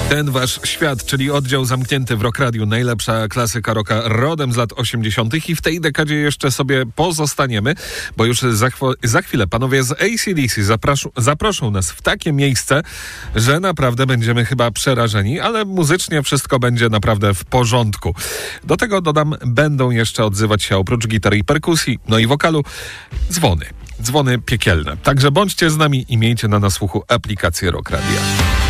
Ten wasz świat, czyli oddział zamknięty w Rock Radiu, najlepsza klasyka rocka rodem z lat 80. i w tej dekadzie jeszcze sobie pozostaniemy, bo już za chwilę panowie z AC/DC zaproszą nas w takie miejsce, że naprawdę będziemy chyba przerażeni, ale muzycznie wszystko będzie naprawdę w porządku. Do tego dodam, będą jeszcze odzywać się oprócz gitary i perkusji, no i wokalu, dzwony piekielne. Także bądźcie z nami i miejcie na nasłuchu aplikację Rock Radia.